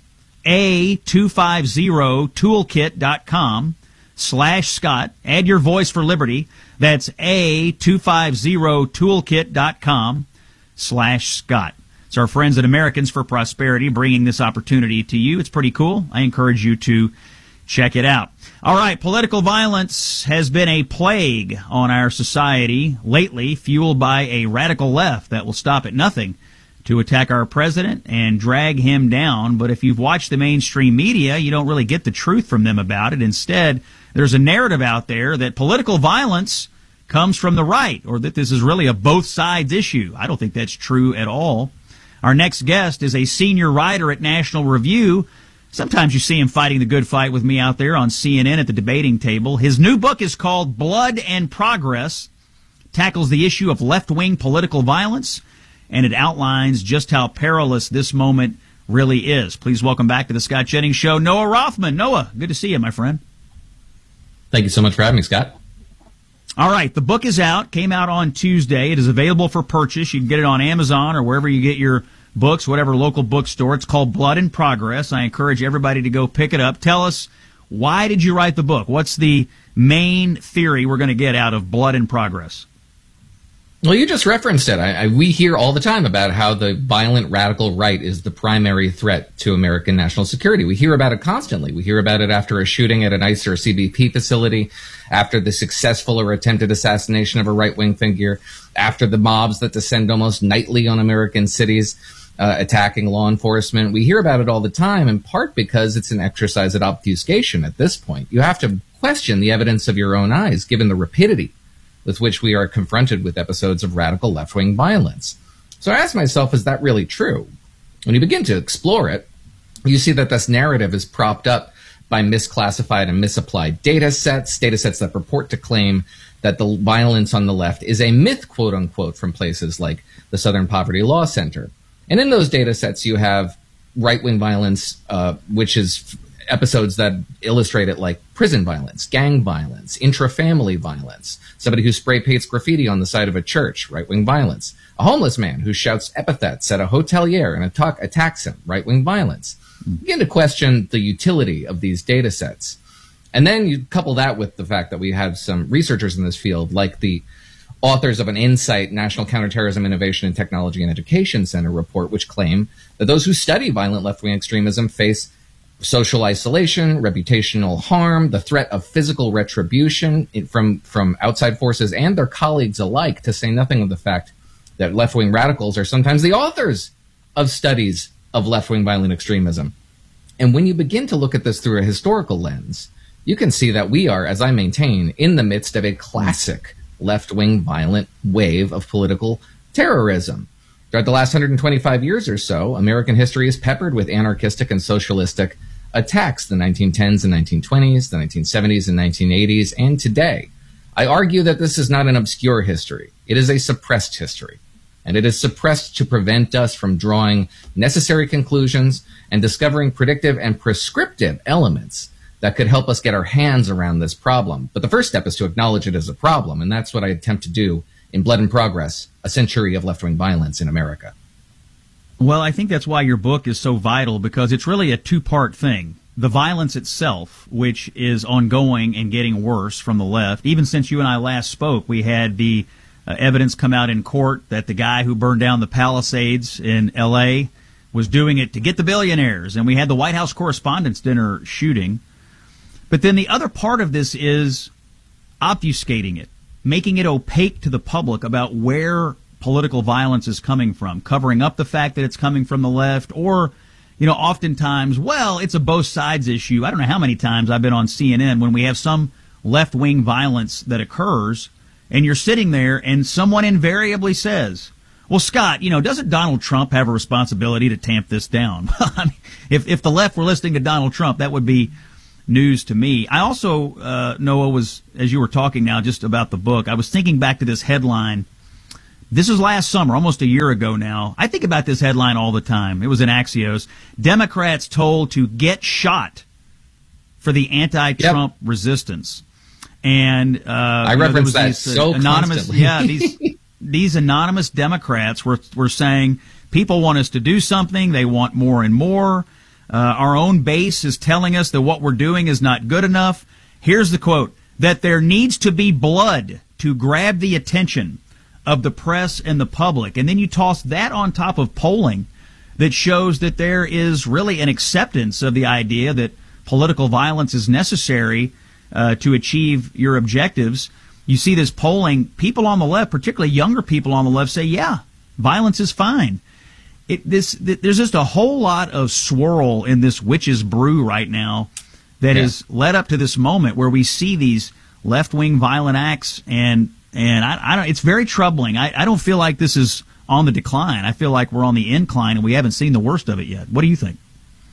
A two fifty toolkit dot com slash Scott. Add your voice for liberty. That's A two fifty toolkit dot com slash Scott. It's our friends at Americans for Prosperity bringing this opportunity to you. It's pretty cool. I encourage you to check it out. All right, political violence has been a plague on our society lately, fueled by a radical left that will stop at nothing to attack our president and drag him down. But if you've watched the mainstream media, you don't really get the truth from them about it. Instead, there's a narrative out there that political violence comes from the right, or that this is really a both sides issue. I don't think that's true at all. Our next guest is a senior writer at National Review. Sometimes you see him fighting the good fight with me out there on C N N at the debating table. His new book is called Blood and Progress, tackles the issue of left-wing political violence, and it outlines just how perilous this moment really is. Please welcome back to the Scott Jennings Show, Noah Rothman. Noah, good to see you, my friend. Thank you so much for having me, Scott. All right, the book is out, came out on Tuesday. It is available for purchase. You can get it on Amazon or wherever you get your books, whatever local bookstore. It's called Blood and Progress. I encourage everybody to go pick it up. Tell us, why did you write the book? What's the main theory we're going to get out of Blood and Progress? Well, you just referenced it. I, I, we hear all the time about how the violent radical right is the primary threat to American national security. We hear about it constantly. We hear about it after a shooting at an ICE or a C B P facility, after the successful or attempted assassination of a right-wing figure, after the mobs that descend almost nightly on American cities, uh, attacking law enforcement. We hear about it all the time, in part because it's an exercise at obfuscation at this point. You have to question the evidence of your own eyes, given the rapidity with which we are confronted with episodes of radical left-wing violence. So I asked myself, is that really true? When you begin to explore it, you see that this narrative is propped up by misclassified and misapplied data sets, data sets that purport to claim that the violence on the left is a myth, quote unquote, from places like the Southern Poverty Law Center. And in those data sets, you have right-wing violence, uh, which is episodes that illustrate it, like prison violence, gang violence, intra-family violence, somebody who spray paints graffiti on the side of a church, right-wing violence, a homeless man who shouts epithets at a hotelier and attack, attacks him, right-wing violence. You begin to question the utility of these data sets. And then you couple that with the fact that we have some researchers in this field, like the authors of an Insight National Counterterrorism Innovation and Technology and Education Center report, which claim that those who study violent left-wing extremism face social isolation, reputational harm, the threat of physical retribution from, from outside forces and their colleagues alike, to say nothing of the fact that left-wing radicals are sometimes the authors of studies of left-wing violent extremism. And when you begin to look at this through a historical lens, you can see that we are, as I maintain, in the midst of a classic left-wing violent wave of political terrorism. Throughout the last one hundred twenty-five years or so, American history is peppered with anarchistic and socialistic attacks, the nineteen tens and nineteen twenties, the nineteen seventies and nineteen eighties, and today. I argue that this is not an obscure history. It is a suppressed history. And it is suppressed to prevent us from drawing necessary conclusions and discovering predictive and prescriptive elements that could help us get our hands around this problem. But the first step is to acknowledge it as a problem, and that's what I attempt to do in Blood and Progress, A Century of Left-Wing Violence in America. Well, I think that's why your book is so vital, because it's really a two-part thing. The violence itself, which is ongoing and getting worse from the left. Even since you and I last spoke, we had the uh, evidence come out in court that the guy who burned down the Palisades in L A was doing it to get the billionaires, and we had the White House Correspondents' Dinner shooting. But then the other part of this is obfuscating it, making it opaque to the public about where political violence is coming from, covering up the fact that it's coming from the left, or, you know, oftentimes, well, it's a both sides issue. I don't know how many times I've been on C N N when we have some left-wing violence that occurs, and you're sitting there and someone invariably says, well, Scott, you know, doesn't Donald Trump have a responsibility to tamp this down? I mean, if, if the left were listening to Donald Trump, that would be news to me. I also, uh, Noah, was, as you were talking now just about the book, I was thinking back to this headline. This was last summer, almost a year ago now. I think about this headline all the time. It was in Axios. Democrats told to get shot for the anti-Trump yep. resistance. And uh, I reference that these, uh, so anonymous, constantly. yeah, these these anonymous Democrats were were saying people want us to do something. They want more and more. Uh, our own base is telling us that what we're doing is not good enough. Here's the quote: that there needs to be blood to grab the attention of the press and the public. And then you toss that on top of polling that shows that there is really an acceptance of the idea that political violence is necessary uh, to achieve your objectives. You see this polling, people on the left, particularly younger people on the left, say, yeah, violence is fine. It, this, th- there's just a whole lot of swirl in this witch's brew right now that yeah. has led up to this moment where we see these left-wing violent acts, and And I, I don't, it's very troubling. I, I don't feel like this is on the decline. I feel like we're on the incline, and we haven't seen the worst of it yet. What do you think?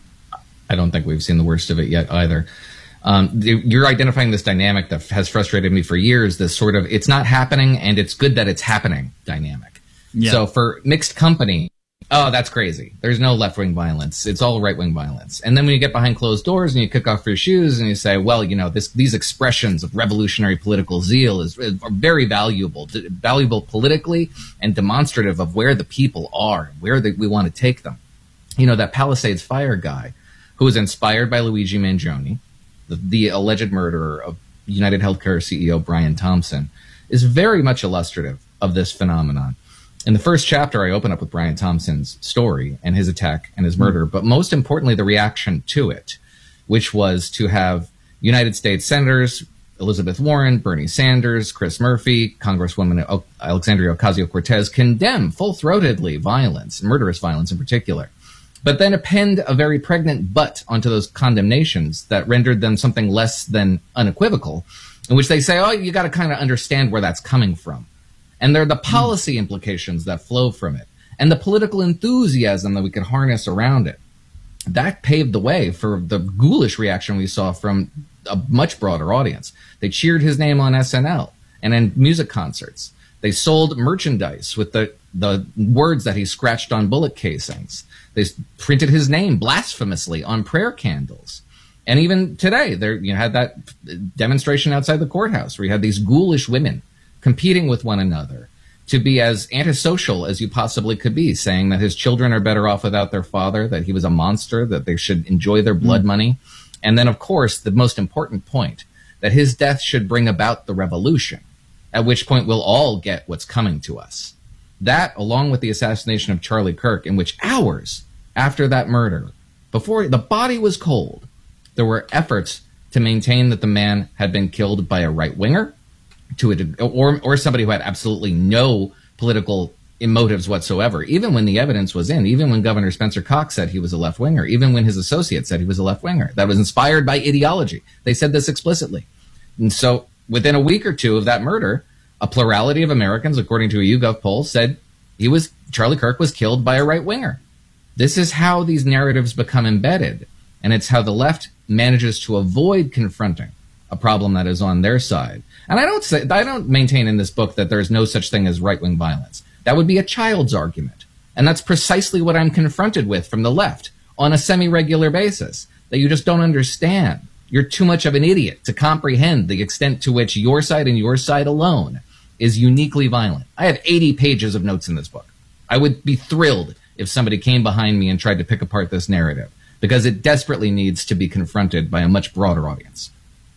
I don't think we've seen the worst of it yet either. Um, you're identifying this dynamic that has frustrated me for years, this sort of it's not happening and it's good that it's happening dynamic. Yeah. So for mixed company, oh, that's crazy. There's no left-wing violence. It's all right-wing violence. And then when you get behind closed doors and you kick off your shoes and you say, well, you know, this, these expressions of revolutionary political zeal is, are very valuable, valuable politically and demonstrative of where the people are, where they, we want to take them. You know, that Palisades Fire guy who was inspired by Luigi Mangione, the, the alleged murderer of United Healthcare C E O Brian Thompson, is very much illustrative of this phenomenon. In the first chapter, I open up with Brian Thompson's story and his attack and his murder, but most importantly, the reaction to it, which was to have United States Senators Elizabeth Warren, Bernie Sanders, Chris Murphy, Congresswoman o- Alexandria Ocasio-Cortez condemn full-throatedly violence, murderous violence in particular, but then append a very pregnant but onto those condemnations that rendered them something less than unequivocal, in which they say, oh, you got to kind of understand where that's coming from. And there are the policy implications that flow from it and the political enthusiasm that we can harness around it. That paved the way for the ghoulish reaction we saw from a much broader audience. They cheered his name on S N L and in music concerts. They sold merchandise with the, the words that he scratched on bullet casings. They printed his name blasphemously on prayer candles. And even today, there you had that demonstration outside the courthouse where you had these ghoulish women competing with one another to be as antisocial as you possibly could be, saying that his children are better off without their father, that he was a monster, that they should enjoy their blood mm. money. And then, of course, the most important point, that his death should bring about the revolution, at which point we'll all get what's coming to us. That, along with the assassination of Charlie Kirk, in which hours after that murder, before the body was cold, there were efforts to maintain that the man had been killed by a right-winger, to a, or or somebody who had absolutely no political motives whatsoever, even when the evidence was in, even when Governor Spencer Cox said he was a left-winger, even when his associates said he was a left-winger. That was inspired by ideology. They said this explicitly. And so within a week or two of that murder, a plurality of Americans, according to a YouGov poll, said he was Charlie Kirk was killed by a right-winger. This is how these narratives become embedded, and it's how the left manages to avoid confronting a problem that is on their side. And I don't say, I don't maintain in this book that there is no such thing as right-wing violence. That would be a child's argument. And that's precisely what I'm confronted with from the left on a semi-regular basis, that you just don't understand. You're too much of an idiot to comprehend the extent to which your side and your side alone is uniquely violent. I have eighty pages of notes in this book. I would be thrilled if somebody came behind me and tried to pick apart this narrative, because it desperately needs to be confronted by a much broader audience.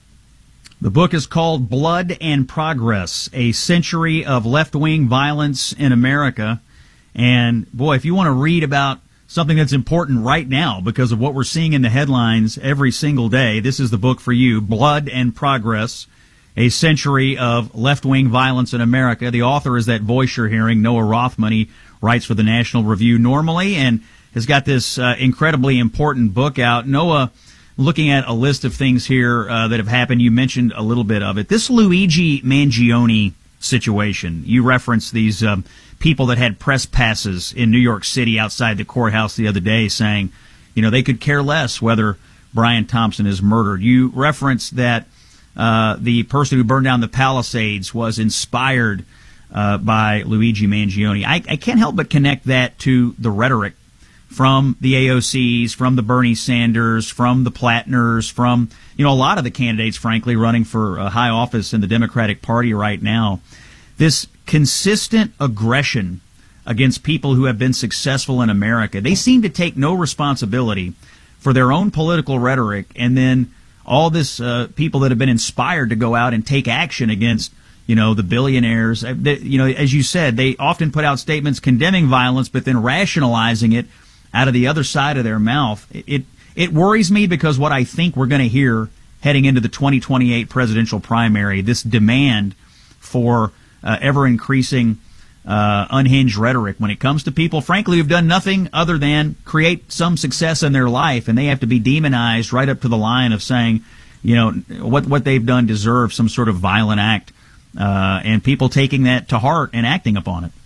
The book is called Blood and Progress, A Century of Left-Wing Violence in America. And, boy, if you want to read about something that's important right now because of what we're seeing in the headlines every single day. This is the book for you, Blood and Progress, A Century of Left-Wing Violence in America. The author is that voice you're hearing, Noah Rothman. He writes for the National Review normally and has got this uh, incredibly important book out. Noah, looking at a list of things here uh, that have happened, you mentioned a little bit of it. This Luigi Mangione situation, you referenced these um, people that had press passes in New York City outside the courthouse the other day saying, you know, they could care less whether Brian Thompson is murdered. You referenced that uh, the person who burned down the Palisades was inspired uh, by Luigi Mangione. I, I can't help but connect that to the rhetoric from the A O Cs, from the Bernie Sanders, from the Plattners, from, you know, a lot of the candidates, frankly, running for a high office in the Democratic Party right now. This consistent aggression against people who have been successful in America. They seem to take no responsibility for their own political rhetoric, and then all this uh, people that have been inspired to go out and take action against, you know, the billionaires. They, you know, as you said, they often put out statements condemning violence, but then rationalizing it out of the other side of their mouth. It it worries me because what I think we're going to hear heading into the twenty twenty-eight presidential primary, this demand for uh, ever-increasing uh, unhinged rhetoric when it comes to people, frankly, who've done nothing other than create some success in their life, and they have to be demonized right up to the line of saying, you know, what, what they've done deserves some sort of violent act, uh, and people taking that to heart and acting upon it.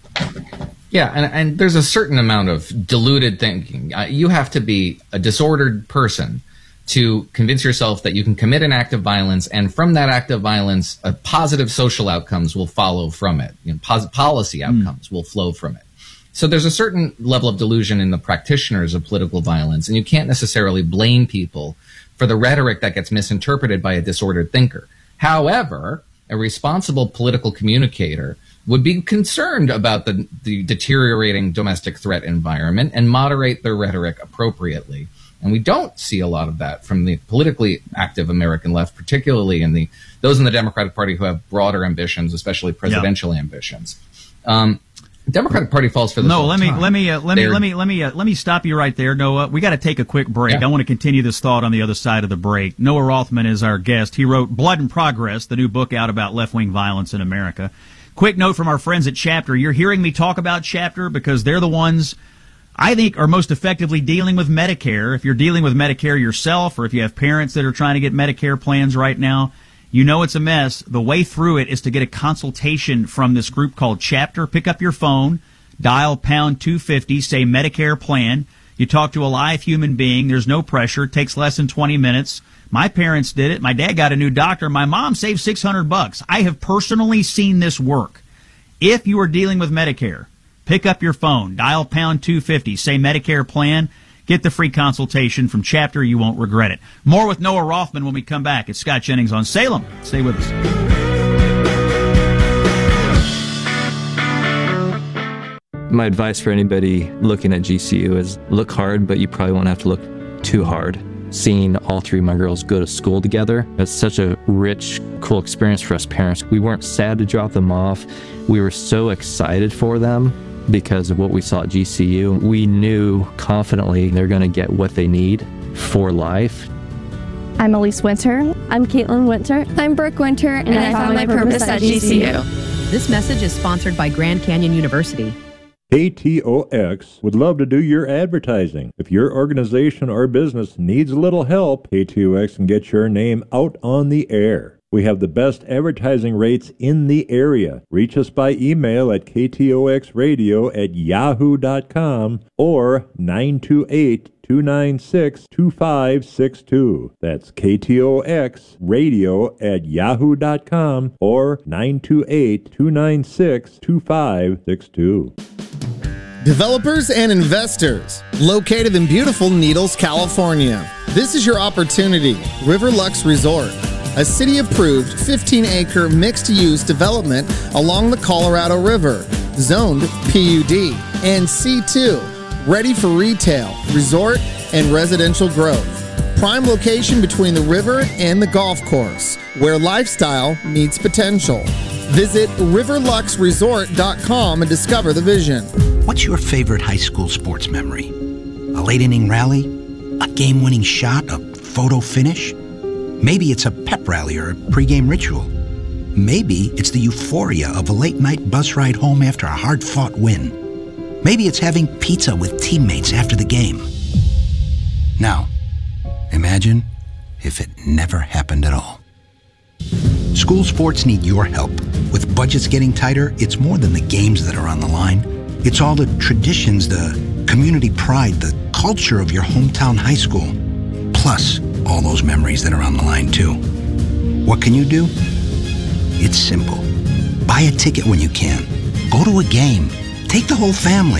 Yeah, and, and there's a certain amount of deluded thinking. Uh, you have to be a disordered person to convince yourself that you can commit an act of violence, and from that act of violence, uh, positive social outcomes will follow from it. You know, pos- policy outcomes mm. will flow from it. So there's a certain level of delusion in the practitioners of political violence, and you can't necessarily blame people for the rhetoric that gets misinterpreted by a disordered thinker. However, a responsible political communicator would be concerned about the, the deteriorating domestic threat environment and moderate their rhetoric appropriately. And we don't see a lot of that from the politically active American left, particularly in the those in the Democratic Party who have broader ambitions, especially presidential yeah. ambitions. Um, Democratic Party falls for this. No, all let the me time. let me uh, let me They're, let me let me uh, let me stop you right there, Noah. We got to take a quick break. Yeah. I want to continue this thought on the other side of the break. Noah Rothman is our guest. He wrote Blood and Progress, the new book out about left-wing violence in America. Quick note from our friends at Chapter. You're hearing me talk about Chapter because they're the ones I think are most effectively dealing with Medicare. If you're dealing with Medicare yourself, or if you have parents that are trying to get Medicare plans right now, you know it's a mess. The way through it is to get a consultation from this group called Chapter. Pick up your phone, dial pound two fifty, say Medicare plan. You talk to a live human being. There's no pressure. It takes less than twenty minutes. My parents did it. My dad got a new doctor. My mom saved six hundred bucks. I have personally seen this work. If you are dealing with Medicare, pick up your phone, dial pound two fifty, say Medicare plan, get the free consultation from Chapter. You won't regret it. More with Noah Rothman when we come back. It's Scott Jennings on Salem. Stay with us. My advice for anybody looking at G C U is look hard, but you probably won't have to look too hard. Seeing all three of my girls go to school together, it's such a rich, cool experience for us parents. We weren't sad to drop them off. We were so excited for them because of what we saw at G C U. We knew confidently they're going to get what they need for life. I'm Elise Winter. I'm Caitlin Winter. I'm Brooke Winter, and, and I, I found, found my purpose, purpose at G C U. This message is sponsored by Grand Canyon University. K T O X would love to do your advertising. If your organization or business needs a little help, K T O X can get your name out on the air. We have the best advertising rates in the area. Reach us by email at k t o x radio at yahoo dot com or nine two eight, two nine six, two five six two. That's K T O X radio at yahoo dot com or nine two eight, two nine six, two five six two. Developers and investors, located in beautiful Needles, California. This is your opportunity. Riverlux Resort, a city-approved fifteen acre mixed-use development along the Colorado River, zoned P U D and C two, ready for retail, resort, and residential growth. Prime location between the river and the golf course, where lifestyle meets potential. Visit river lux resort dot com and discover the vision. What's your favorite high school sports memory? A late inning rally? A game-winning shot? A photo finish? Maybe it's a pep rally or a pregame ritual. Maybe it's the euphoria of a late-night bus ride home after a hard-fought win. Maybe it's having pizza with teammates after the game. Now, imagine if it never happened at all. School sports need your help. With budgets getting tighter, it's more than the games that are on the line. It's all the traditions, the community pride, the culture of your hometown high school. Plus, all those memories that are on the line, too. What can you do? It's simple. Buy a ticket when you can. Go to a game. Take the whole family.